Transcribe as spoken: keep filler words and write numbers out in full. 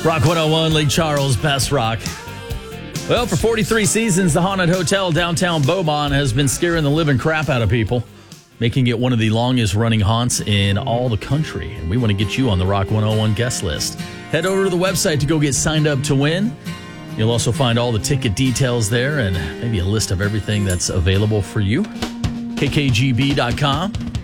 Rock one oh one, Lake Charles, Best Rock. Well, for forty-three seasons, the Haunted Hotel downtown Beaumont has been scaring the living crap out of people, making it one of the longest running haunts in all the country. And we want to get you on the Rock one oh one guest list. Head over to the website to go get signed up to win. You'll also find all the ticket details there and maybe a list of everything that's available for you. K K G B dot com.